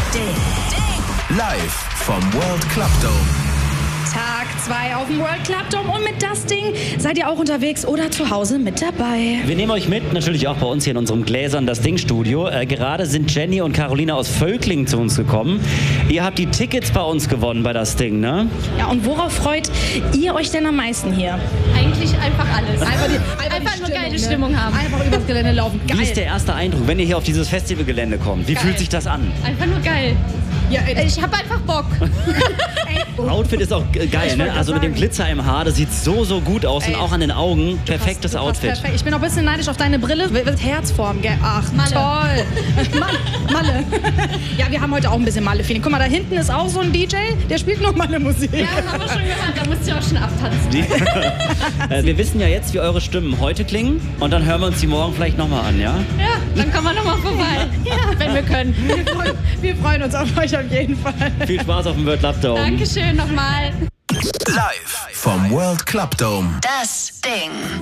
Ding. Live vom World Club Dome. Tag 2 auf dem World Club Dome und mit das Ding seid ihr auch unterwegs oder zu Hause mit dabei. Wir nehmen euch mit, natürlich auch bei uns hier in unserem Gläsern das Ding Studio. Gerade sind Jenny und Carolina aus Völklingen zu uns gekommen. Ihr habt die Tickets bei uns gewonnen bei das Ding, ne? Ja, und worauf freut ihr euch denn am meisten hier? Eigentlich einfach alles. Einfach nur geile Stimmung haben. Einfach übers Gelände laufen. Geil. Wie ist der erste Eindruck, wenn ihr hier auf dieses Festivalgelände kommt? Wie fühlt sich das an? Einfach nur geil. Ja, Ich hab einfach Bock. Outfit ist auch geil, ne? Also mit dem Glitzer im Haar, das sieht so gut aus und auch an den Augen. Perfektes Outfit. Perfekt. Ich bin auch ein bisschen neidisch auf deine Brille. Mit Herzform, gell? Ach, Malle. Toll. Malle. Ja, wir haben heute auch ein bisschen Malle-Feeling. Guck mal, da hinten ist auch so ein DJ, der spielt noch Malle-Musik. Ja, haben wir schon gehört. Da musst du auch schon abtanzen. Wir wissen ja jetzt, wie eure Stimmen heute klingen und dann hören wir uns die morgen vielleicht nochmal an, ja? Ja, dann kommen wir nochmal vorbei. Ja, wenn wir können. Wir freuen uns auf euch auf jeden Fall. Viel Spaß auf dem World Club Dome. Dankeschön nochmal. Live vom World Club Dome. Das Ding.